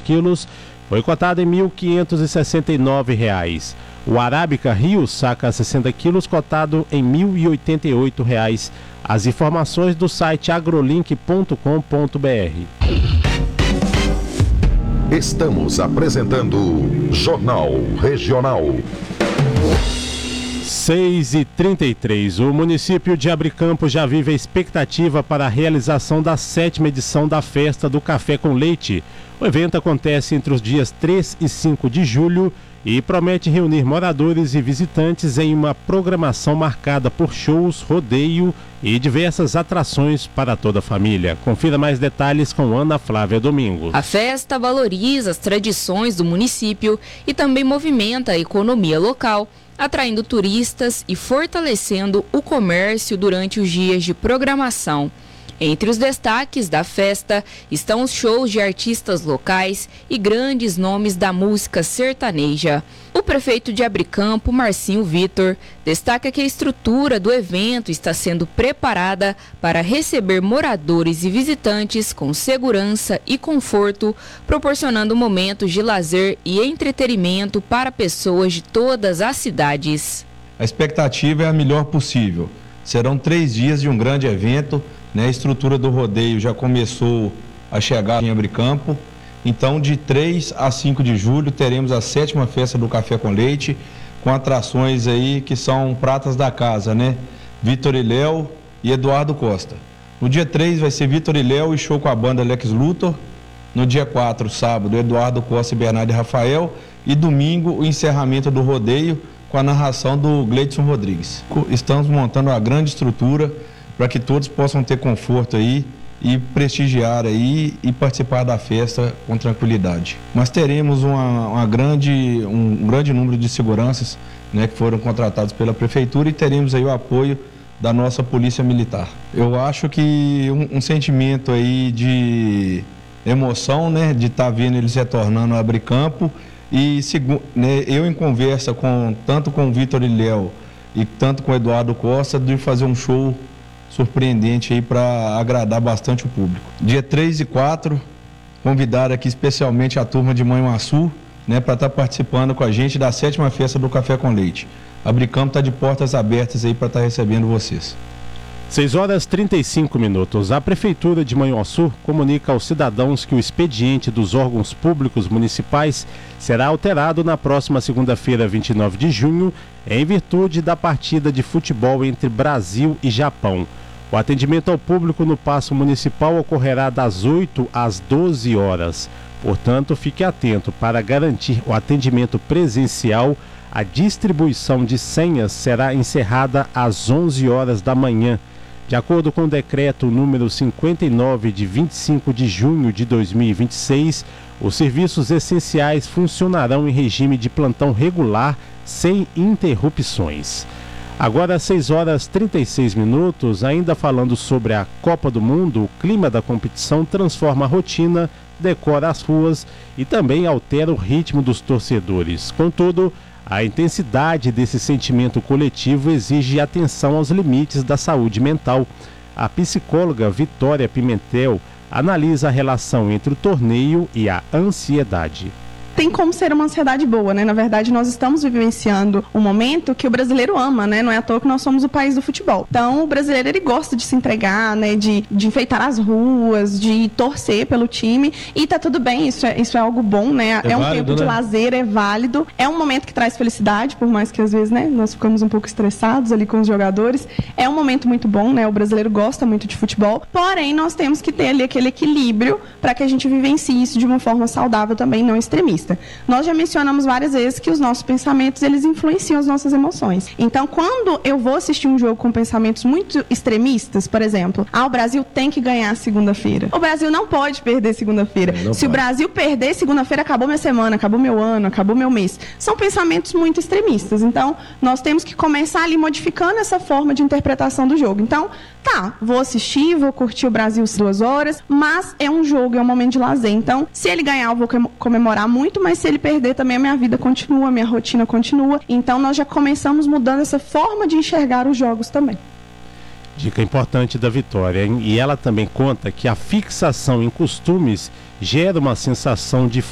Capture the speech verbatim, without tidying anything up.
quilos foi cotado em mil quinhentos e sessenta e nove reais. O Arábica Rio, saca sessenta quilos, cotado em mil e oitenta e oito reais. As informações do site agrolink ponto com ponto br. Estamos apresentando Jornal Regional. seis e trinta e três. O município de Abricampo já vive a expectativa para a realização da sétima edição da Festa do Café com Leite. O evento acontece entre os dias três e cinco de julho e promete reunir moradores e visitantes em uma programação marcada por shows, rodeio e diversas atrações para toda a família. Confira mais detalhes com Ana Flávia Domingos. A festa valoriza as tradições do município e também movimenta a economia local, atraindo turistas e fortalecendo o comércio durante os dias de programação. Entre os destaques da festa estão os shows de artistas locais e grandes nomes da música sertaneja. O prefeito de Abricampo, Marcinho Vitor, destaca que a estrutura do evento está sendo preparada para receber moradores e visitantes com segurança e conforto, proporcionando momentos de lazer e entretenimento para pessoas de todas as cidades. A expectativa é a melhor possível. Serão três dias de um grande evento. A estrutura do rodeio já começou a chegar em Abricampo. Então, de três a cinco de julho, teremos a sétima festa do Café com Leite, com atrações aí que são pratas da casa, né? Vitor e Léo e Eduardo Costa. No dia três vai ser Vitor e Léo e show com a banda Lex Luthor. No dia quatro, sábado, Eduardo Costa e Bernardo e Rafael. E domingo, o encerramento do rodeio com a narração do Gleidson Rodrigues. Estamos montando uma grande estrutura para que todos possam ter conforto aí e prestigiar aí e participar da festa com tranquilidade. Mas teremos uma, uma grande, um grande número de seguranças, né, que foram contratados pela prefeitura, e teremos aí o apoio da nossa polícia militar. Eu acho que um, um sentimento aí de emoção, né, de estar tá vendo eles retornando a Abricampo, e né, eu em conversa com tanto com o Vitor e Léo e tanto com o Eduardo Costa, de fazer um show surpreendente aí para agradar bastante o público. Dia três e quatro, convidar aqui especialmente a turma de Manhuaçu, né, para estar tá participando com a gente da sétima festa do Café com Leite. Abricampo está de portas abertas aí para estar tá recebendo vocês. seis horas e trinta e cinco minutos. A Prefeitura de Manhuaçu comunica aos cidadãos que o expediente dos órgãos públicos municipais será alterado na próxima segunda-feira, vinte e nove de junho, em virtude da partida de futebol entre Brasil e Japão. O atendimento ao público no Paço Municipal ocorrerá das oito às doze horas. Portanto, fique atento para garantir o atendimento presencial. A distribuição de senhas será encerrada às onze horas da manhã. De acordo com o decreto número cinquenta e nove de vinte e cinco de junho de dois mil e vinte e seis, os serviços essenciais funcionarão em regime de plantão regular, sem interrupções. Agora, seis horas e trinta e seis minutos, ainda falando sobre a Copa do Mundo, o clima da competição transforma a rotina, decora as ruas e também altera o ritmo dos torcedores. Contudo, a intensidade desse sentimento coletivo exige atenção aos limites da saúde mental. A psicóloga Vitória Pimentel analisa a relação entre o torneio e a ansiedade. Tem como ser uma ansiedade boa, né? Na verdade, nós estamos vivenciando um momento que o brasileiro ama, né? Não é à toa que nós somos o país do futebol. Então, o brasileiro, ele gosta de se entregar, né? De, de enfeitar as ruas, de torcer pelo time. E tá tudo bem, isso é, isso é algo bom, né? É, é um válido, tempo de né? lazer, é válido. É um momento que traz felicidade, por mais que às vezes, né? Nós ficamos um pouco estressados ali com os jogadores. É um momento muito bom, né? O brasileiro gosta muito de futebol. Porém, nós temos que ter ali aquele equilíbrio para que a gente vivencie isso de uma forma saudável também, não extremista. Nós já mencionamos várias vezes que os nossos pensamentos, eles influenciam as nossas emoções. Então, quando eu vou assistir um jogo com pensamentos muito extremistas, por exemplo, ah, o Brasil tem que ganhar segunda-feira. O Brasil não pode perder segunda-feira. Se pode. O Brasil perder segunda-feira, acabou minha semana, acabou meu ano, acabou meu mês. São pensamentos muito extremistas. Então, nós temos que começar ali modificando essa forma de interpretação do jogo. Então, tá, vou assistir, vou curtir o Brasil duas horas, mas é um jogo, é um momento de lazer. Então, se ele ganhar, eu vou comemorar muito, mas se ele perder também, a minha vida continua, a minha rotina continua. Então, nós já começamos mudando essa forma de enxergar os jogos também. Dica importante da Vitória, hein? E ela também conta que a fixação em costumes gera uma sensação de